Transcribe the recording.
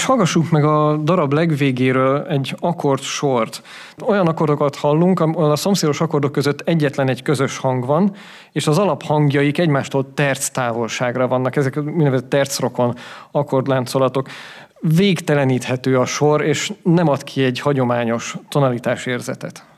És hallgassuk meg a darab legvégéről egy akkordsort. Olyan akkordokat hallunk, ahol a szomszédos akkordok között egyetlen egy közös hang van, és az alaphangjaik egymástól terc távolságra vannak. Ezek úgynevezett tercrokon akkordláncolatok. Végteleníthető a sor, és nem ad ki egy hagyományos tonalitás érzetet.